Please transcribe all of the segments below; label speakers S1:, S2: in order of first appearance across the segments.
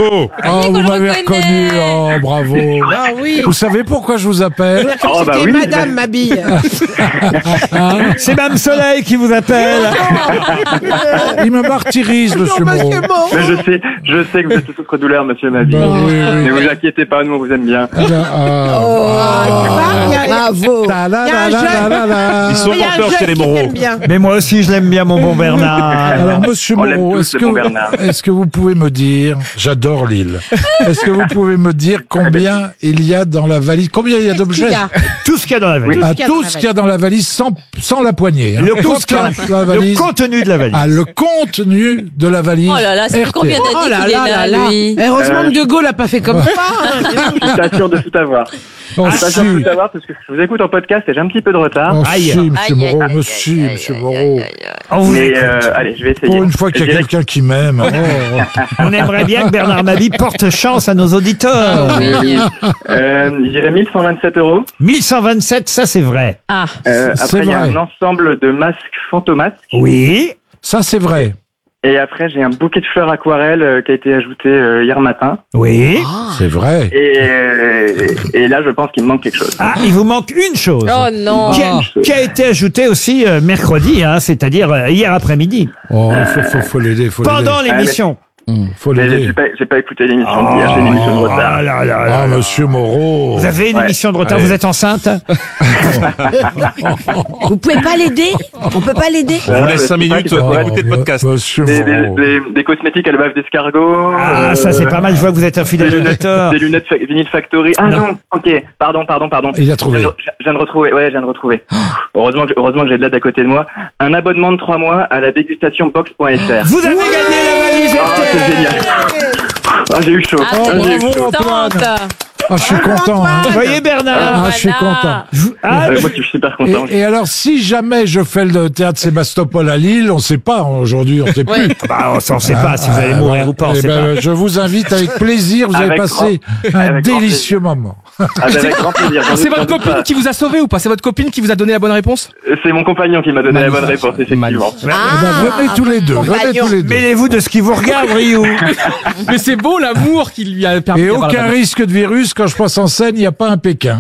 S1: Bravo.
S2: Oh, vous m'avez reconnu. Oh, bravo.
S3: Ah oui.
S2: Vous savez pourquoi je vous appelle?
S3: C'était Madame Mabille.
S4: C'est Mme Soleil qui vous appelle.
S2: Il me martyrise, monsieur Moreau.
S5: Mais je sais que vous êtes sous souffre-douleur, monsieur Mabille.
S2: Bah oui, oui.
S5: Ne vous inquiétez pas, nous on vous aime bien.
S3: Bravo.
S1: Ils sont porteurs chez les Moreau.
S4: Mais moi aussi, je l'aime bien, mon bon Bernard.
S2: Alors, monsieur
S5: On l'aime
S2: Moreau,
S5: tous, le bon Bernard.
S2: est-ce que vous pouvez me dire, j'adore Lille, est-ce que vous pouvez me dire combien il y a dans la valise, combien il y a d'objets?
S4: Tout ce qu'il y a dans la valise.
S2: Tout ce qu'il y a dans la valise sans la poignée. Hein.
S4: Le,
S2: Tout ce qu'il y a dans la
S4: le
S2: valise.
S4: contenu de la valise.
S2: Ah, le contenu de la valise.
S6: Oh là là, c'est
S2: RTL.
S6: combien d'années qu'il est là, lui?
S3: Heureusement que De Gaulle n'a pas fait comme ça.
S5: Je suis pas sûr de tout avoir.
S2: Oh,
S5: Je suis pas sûr de tout avoir parce que je vous écoute en podcast et j'ai un petit peu de retard.
S2: Oh,
S4: Aïe.
S2: si, monsieur
S6: Aïe, aïe,
S2: Moreau,
S6: aïe,
S2: monsieur,
S6: aïe,
S2: monsieur
S6: aïe,
S2: Moreau.
S6: aïe, aïe, aïe.
S4: On, vous
S5: Mais
S4: écoute.
S5: allez, je vais essayer.
S2: Pour une fois qu'il y a
S5: Je dirais
S2: quelqu'un qui m'aime. Oh.
S4: On aimerait bien que Bernard Mabille porte chance à nos auditeurs.
S6: Oui.
S5: je dirais 1127 €.
S4: 1127, ça c'est vrai.
S6: Ah,
S5: Après, il y a
S2: vrai.
S5: un ensemble de masques fantomasques.
S4: Oui.
S2: Ça, c'est vrai.
S5: Et après, j'ai un bouquet de fleurs aquarelles qui a été ajouté hier matin.
S4: Oui.
S2: C'est vrai.
S5: Et là, je pense qu'il me manque quelque chose.
S4: Ah, il vous manque une chose.
S6: oh non.
S4: Qui a été ajoutée aussi mercredi, hein, c'est-à-dire hier après-midi,
S2: Oh, faut l'aider, faut l'aider.
S4: pendant l'émission.
S2: Faut
S5: Mais
S2: l'aider.
S5: j'ai pas écouté l'émission d'hier, j'ai une émission de retard.
S4: là là
S2: Ah,
S4: là.
S2: monsieur Moreau.
S4: Vous avez une
S5: Ouais.
S4: émission de retard,
S2: Ouais.
S4: vous êtes enceinte?
S3: Vous pouvez pas l'aider? On peut pas l'aider?
S1: On vous laisse 5 minutes
S5: Oh,
S1: pour écouter le podcast.
S2: Monsieur
S5: Des,
S2: Moreau.
S5: des cosmétiques à la bave d'escargot.
S4: Ah, ça c'est pas mal, je vois que vous êtes un fidèle auditeur.
S5: Des lunettes Vinyl Factory. Ah non, ok, pardon.
S2: Il a trouvé.
S5: Je viens de retrouver, je viens de retrouver. Heureusement que j'ai de l'aide à côté de moi. Un abonnement de 3 mois à la dégustation box.fr.
S4: Vous avez gagné la valise
S5: Ah, c'est
S4: RTL.
S5: génial. Ah, j'ai eu chaud.
S6: Ah,
S2: Oh,
S6: c'est
S2: bravo,
S6: contente.
S2: Ah, je suis content. Hein.
S4: Vous voyez Bernard?
S2: Ah, je suis
S6: Voilà.
S2: content.
S4: Ah,
S5: Moi, je suis super content.
S2: Et alors, si jamais je fais le théâtre Sébastopol à Lille, on sait pas aujourd'hui, on sait plus.
S4: bah, on s'en sait pas si vous allez mourir ou pas, on
S2: Eh
S4: sait
S2: ben,
S4: pas.
S2: je vous invite avec plaisir, vous avez
S5: Avec
S2: passé un
S5: avec grand
S2: délicieux moment.
S5: Ah, bah, avec grand plaisir. J'en
S7: C'est
S5: doute
S7: votre copine
S5: pas.
S7: qui vous a sauvé ou pas? C'est votre copine qui vous a donné la bonne réponse?
S5: C'est mon compagnon qui m'a donné la bonne réponse, effectivement.
S2: Eh ben, venez tous les deux, venez tous les deux.
S4: Mêlez-vous de ce qui vous regarde, Ryu.
S7: Mais c'est beau l'amour qui lui a permis
S2: Et
S7: d'avoir la
S2: aucun
S7: bonne-
S2: risque de virus, quand je passe en scène, il n'y a pas un Pékin.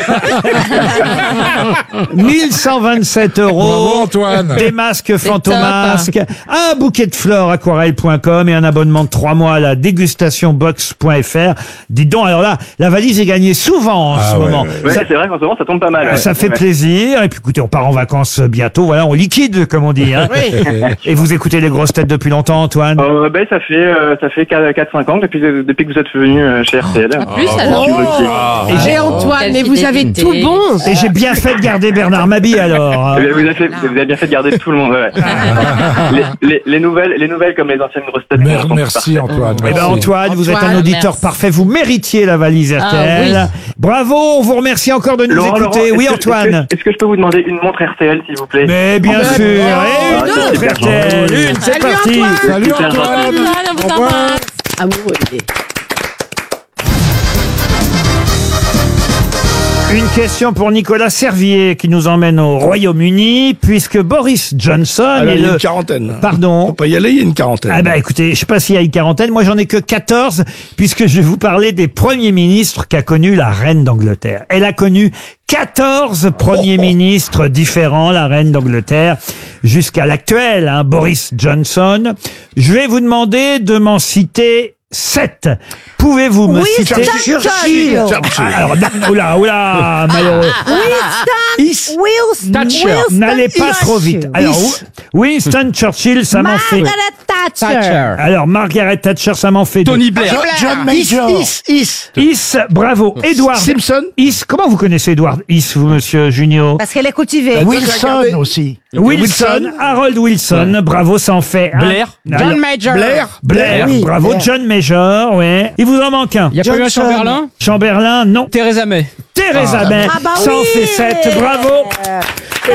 S4: 1127
S2: Bravo
S4: €.
S2: Antoine.
S4: Des masques fantomasques, un bouquet de fleurs aquarelle.com et un abonnement de 3 mois à la dégustation box.fr. Dites donc, alors là, la valise est gagnée souvent en ce
S2: ouais,
S4: moment.
S5: Ouais,
S4: Ça,
S5: c'est vrai qu'en ce moment, ça tombe pas mal.
S4: ça fait
S5: Ouais.
S4: plaisir. Et puis écoutez, on part en vacances bientôt. Voilà, on liquide, comme on dit. Hein. Et vous écoutez les grosses têtes depuis longtemps, Antoine?
S5: Ben, ça fait 4-5 ans depuis que vous êtes venu chez RTL.
S6: Plus alors.
S3: J'ai Antoine,
S6: Quelle
S3: mais vous avez
S6: fidélité.
S3: tout bon.
S4: Et j'ai bien fait de garder Bernard Mabille alors.
S5: Eh bien, vous avez bien fait de garder tout le monde. Ouais. les nouvelles comme les anciennes grosses têtes. sont
S2: Merci
S5: parfaites.
S2: Antoine.
S4: Eh ben
S2: merci.
S4: Antoine, vous êtes un
S3: Antoine,
S4: auditeur
S6: merci.
S4: parfait. Vous méritiez la valise RTL.
S6: Ah,
S4: Bravo, on vous remercie encore de nous
S5: Laurent,
S4: écouter.
S5: Laurent,
S4: oui,
S5: est-ce que-
S4: Antoine.
S5: Est-ce que je peux vous demander une montre RTL, s'il vous plaît?
S4: Mais bien sûr. Et
S5: Ah,
S4: une
S5: c'est
S4: autre
S5: super.
S4: RTL. Une, c'est
S3: Salut,
S4: parti.
S3: Antoine.
S2: Salut
S5: Super
S2: Antoine.
S6: Antoine, on vous
S2: Au revoir.
S6: embrasse.
S3: Amoureux.
S4: Une question pour Nicolas Servier qui nous emmène au Royaume-Uni puisque Boris Johnson
S8: Alors,
S4: est
S8: il y a
S4: le...
S8: une quarantaine.
S4: Pardon.
S8: Faut pas y aller, il y a une quarantaine.
S4: Ah bah écoutez, je sais pas s'il y a une quarantaine, moi j'en ai que 14 puisque je vais vous parler des premiers ministres qu'a connu la reine d'Angleterre. Elle a connu 14 premiers ministres différents, la reine d'Angleterre, jusqu'à l'actuel, hein, Boris Johnson. Je vais vous demander de m'en citer 7. Pouvez-vous me citer...
S8: Churchill.
S4: Alors, oula, malheureux.
S7: Thatcher.
S4: N'allez pas trop vite. Alors, Winston Churchill, ça m'en fait...
S7: Thatcher.
S4: Alors, Margaret Thatcher, ça m'en fait...
S7: Tony Blair.
S8: John Major.
S4: Is, bravo. Edward
S8: Simpson.
S4: Is, comment vous connaissez Edward Is, vous, monsieur Junio?
S3: Parce qu'elle est cultivée.
S8: Wilson aussi.
S4: Wilson, Harold Wilson, bravo, ça en fait un.
S7: Blair.
S4: Alors,
S3: Major.
S4: Blair,
S8: Oui,
S4: bravo,
S8: Blair.
S4: John Major, ouais. Il vous en manque un.
S7: Il y a pas eu un Chamberlain?
S4: Chamberlain, non.
S7: Theresa May.
S4: Theresa May,
S3: Ah bah
S4: ça en
S3: oui.
S4: fait 7, bravo. Et vous,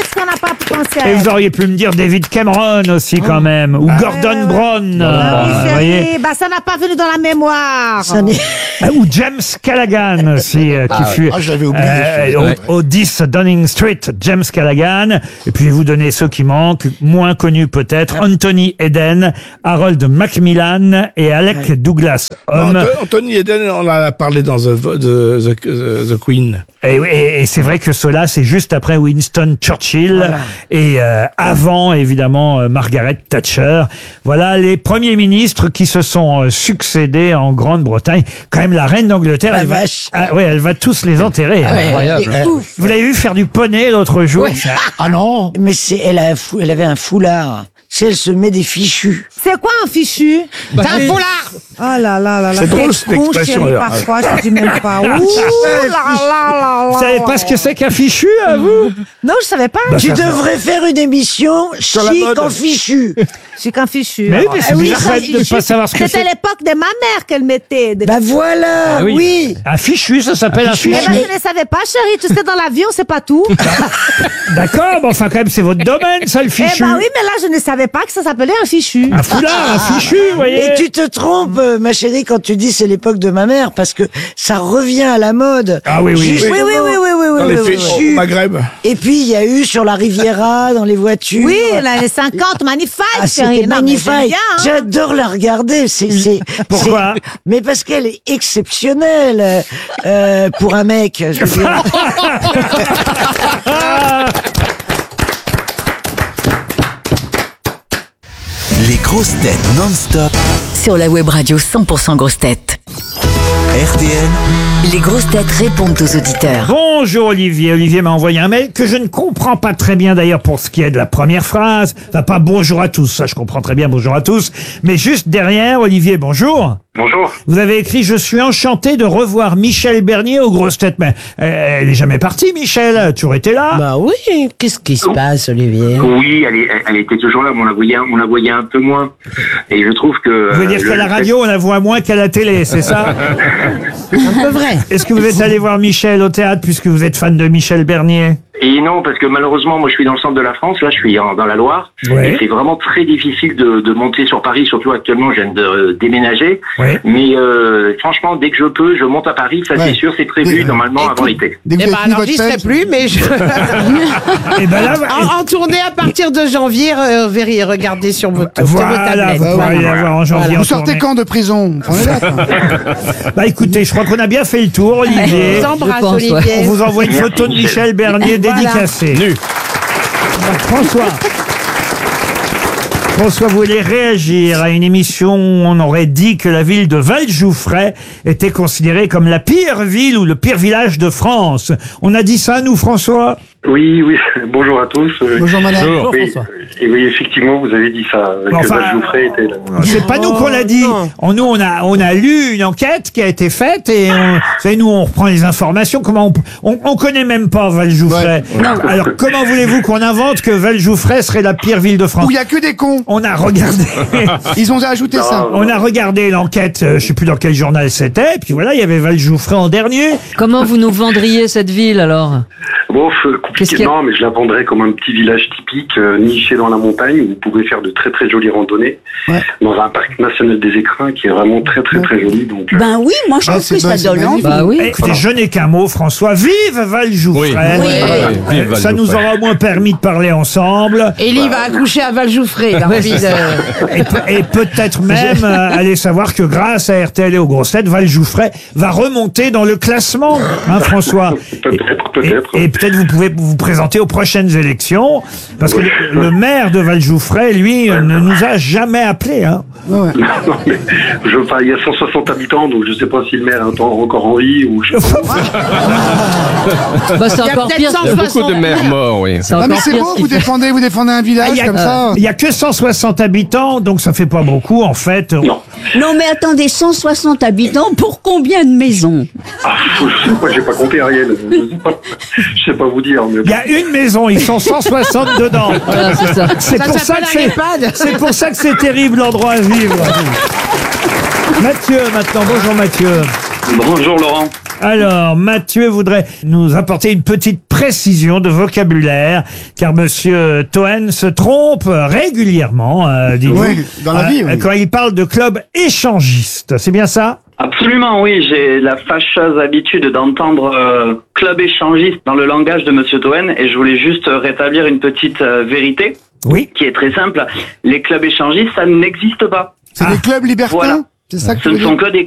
S3: Qu'est-ce qu'on n'a pas pensé à
S4: Et
S3: elle?
S4: vous auriez pu me dire David Cameron aussi quand même, ou Gordon Brown,
S3: Ah oui,
S4: vous
S3: chérie,
S4: voyez.
S3: bah ça n'a pas venu dans la mémoire.
S4: Ou James Callaghan aussi, qui fut
S8: Ah, je l'avais oublié,
S4: au 10 Downing Street, James Callaghan. Et puis je vais vous donner ceux qui manquent, moins connus peut-être, Anthony Eden, Harold Macmillan et Alec Douglas. Homme.
S8: Anthony Eden, on en a parlé dans The Queen.
S4: Et c'est vrai que cela, c'est juste après Winston Churchill et avant, évidemment, Margaret Thatcher. Voilà les premiers ministres qui se sont succédés en Grande-Bretagne. Quand même, la reine d'Angleterre, elle va, elle va tous les enterrer.
S7: Incroyable.
S4: Vous l'avez vu faire du poney l'autre jour? Ça-
S8: Ah non.
S9: Mais elle avait un foulard. Si elle se met des fichus.
S3: C'est quoi un fichu?
S7: Bah,
S3: T'as un
S7: c'est-
S3: foulard. Oh là là là là.
S8: C'est drôle, cette
S3: con,
S8: expression,
S3: chérie,
S8: alors.
S3: parfois, je dis même pas. Ouh là là là
S4: Vous
S3: là.
S4: savez pas ce que c'est qu'un fichu, à vous?
S3: Non, je savais pas.
S9: Tu devrais faire une émission
S8: la
S9: chic
S8: mode.
S9: en fichu.
S3: C'est qu'un fichu.
S4: Mais oui, mais c'est
S3: Ah
S4: bizarre
S3: ça,
S4: de ne pas savoir ce que
S3: C'était
S4: c'est.
S3: l'époque de ma mère qu'elle mettait.
S9: Bah voilà,
S7: Ah oui.
S9: oui.
S4: Un fichu, ça s'appelle un
S3: Eh
S4: fichu.
S3: ben, je ne savais pas, chérie. Tu sais, dans l'avion, c'est pas tout.
S4: D'accord, mais enfin, quand même, c'est votre domaine, ça, le
S3: Eh
S4: fichu.
S3: ben oui, mais là, je ne savais pas que ça s'appelait un fichu.
S4: Un foulard, un fichu, vous voyez.
S9: Et tu te trompes, ma chérie, quand tu dis c'est l'époque de ma mère, parce que ça revient à la mode.
S4: Ah oui, oui.
S9: Justement.
S3: Oui, oui, oui, oui, oui,
S8: Dans
S3: oui,
S8: les
S3: oui,
S8: films
S3: oui.
S8: au Maghreb.
S9: Et puis il y a eu sur la Riviera, dans les voitures.
S3: Oui, les 50, magnifique,
S9: Ah,
S3: chérie.
S9: c'était
S3: Non, mais
S9: magnifique.
S3: j'aime bien, hein.
S9: J'adore la regarder.
S4: Pourquoi
S9: Mais parce qu'elle est exceptionnelle pour un mec. Je veux dire.
S10: Les grosses têtes non-stop.
S6: Sur la web radio 100% grosses têtes.
S10: RTL.
S6: Les grosses têtes répondent aux auditeurs.
S4: Bonjour Olivier. Olivier m'a envoyé un mail que je ne comprends pas très bien d'ailleurs pour ce qui est de la première phrase. Enfin, pas bonjour à tous, ça je comprends très bien bonjour à tous. Mais juste derrière, Olivier, bonjour.
S5: Bonjour.
S4: Vous avez écrit « Je suis enchanté de revoir Michel Bernier aux grosses têtes ». Mais elle est jamais partie, Michel. Elle a toujours été là.
S9: Bah oui, qu'est-ce qui se passe, Olivier?
S5: Oui, elle était toujours là, mais on la voyait un peu moins. Et je trouve que...
S4: Vous voulez dire qu'à la radio, on la voit moins qu'à la télé, c'est ça?
S9: Un peu vrai.
S4: Est-ce que vous êtes allé voir Michel au théâtre puisque vous êtes fan de Michel Bernier?
S5: Et non, parce que malheureusement, moi je suis dans le centre de la France, là je suis dans la Loire,
S4: Ouais.
S5: et c'est vraiment très difficile de monter sur Paris, surtout actuellement je viens de déménager,
S4: Ouais.
S5: mais franchement dès que je peux, je monte à Paris, ça c'est sûr, c'est prévu normalement avant l'été.
S11: Eh ben alors j'y serai plus, mais
S4: Et ben là,
S11: en tournée à partir de janvier, regardez sur votre
S4: voilà,
S11: tablette.
S4: vous pourrez aller la voir en janvier. en
S11: Vous sortez
S4: tournée.
S11: quand de prison? Prenez date, hein.
S4: Bah écoutez, je crois qu'on a bien fait le tour,
S11: Je
S4: Olivier.
S11: vous embrasse,
S6: Je pense, ouais.
S11: Olivier.
S4: On vous envoie une photo de Michel Bernier dédicacée.
S1: Nu.
S4: François voulait réagir à une émission où on aurait dit que la ville de Vallejouffray était considérée comme la pire ville ou le pire village de France. On a dit ça, nous, François?
S5: Oui, bonjour à tous.
S11: Bonjour madame.
S1: Bonjour.
S5: Oui, et oui, effectivement, vous avez dit ça,
S4: Enfin,
S5: Vallejouffray était là.
S4: C'est pas nous qu'on l'a dit. Nous, on a lu une enquête qui a été faite et vous savez, nous, on reprend les informations. Comment on connaît même pas Vallejouffray. Alors, comment voulez-vous qu'on invente que Vallejouffray serait la pire ville de France?
S11: Où il y a que des cons.
S4: On a regardé.
S11: Ils ont ajouté ça.
S4: On a regardé l'enquête, je sais plus dans quel journal c'était, et puis voilà, il y avait Vallejouffray en dernier.
S6: Comment vous nous vendriez cette ville alors?
S5: Bon,
S6: Qu'est-ce
S5: compliqué,
S6: qu'il y a
S5: non, mais je la vendrais comme un petit village typique, niché dans la montagne, où vous pouvez faire de très très jolies randonnées, dans un parc national des Écrins qui est vraiment très très très joli. Donc,
S3: Ben oui, moi je trouve
S11: c'est
S3: que ça
S11: magnifique.
S3: donne envie.
S6: Bah oui.
S4: Écoutez, je n'ai qu'un mot, François. Vive Vallejouffray.
S1: Vive
S4: Ça nous
S1: Vallejouffray.
S4: aura au moins permis de parler ensemble.
S11: Élie va accoucher à Vallejouffray. Il a envie de...
S4: Et peut-être même aller savoir que grâce à RTL et aux grosses têtes, Vallejouffray va remonter dans le classement, hein, François.
S5: Peut-être.
S4: Et peut-être vous pouvez vous présenter aux prochaines élections, parce que le maire de Vallejouffray, lui, ne nous a jamais appelés. Hein.
S5: Non, mais il y a 160 habitants, donc je sais pas si le maire est encore en vie ou je sais pas.
S6: Bah, c'est
S11: Il y a
S6: encore
S11: peut-être
S6: pire.
S11: 160.
S1: maires morts, oui.
S6: C'est
S11: Ah mais
S6: encore
S11: c'est
S6: pire.
S11: beau, vous défendez un village comme ça.
S4: Il y a que 160 habitants, donc ça fait pas beaucoup, en fait.
S5: Non.
S3: Non mais attendez, 160 habitants pour combien de maisons?
S5: Ah, je sais pas, j'ai pas compté Ariel. Je sais pas vous dire. Mais...
S4: Il y a une maison, ils sont 160 dedans.
S6: Voilà, c'est ça.
S4: C'est
S11: Ça
S4: pour ça
S11: s'appelle
S4: que
S11: un EHPAD.
S4: c'est pour ça que c'est terrible l'endroit à vivre. Mathieu, maintenant. Bonjour Mathieu.
S5: Bonjour Laurent.
S4: Alors, Mathieu voudrait nous apporter une petite précision de vocabulaire, car Monsieur Toen se trompe régulièrement, dites-vous,
S12: Oui, dans la vie, oui.
S4: quand il parle de club échangiste. C'est bien ça?
S13: Absolument, oui. J'ai la fâcheuse habitude d'entendre club échangiste dans le langage de Monsieur Toen, et je voulais juste rétablir une petite vérité.
S4: Oui.
S13: Qui est très simple. Les clubs échangistes, ça n'existe pas.
S12: C'est des clubs libertins?
S13: Voilà.
S12: C'est ça que
S13: Ce
S12: tu
S13: ne
S12: veux
S13: sont
S12: dire
S13: que des